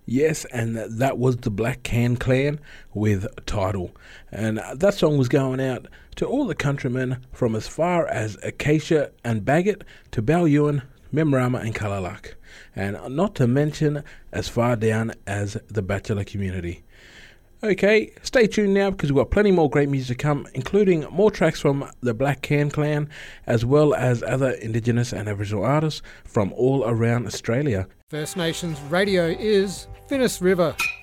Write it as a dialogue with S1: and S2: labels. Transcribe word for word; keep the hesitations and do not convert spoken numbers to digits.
S1: Yes, and that was the Black Can Clan with Title. And that song was going out to all the countrymen from as far as Acacia and Bagot to Balyewan, Memrama and Kalalak. And not to mention as far down as the Bachelor community. Okay, stay tuned now because we've got plenty more great music to come, including more tracks from the Black Can Clan, as well as other Indigenous and Aboriginal artists from all around Australia.
S2: First Nations Radio is Finnis River.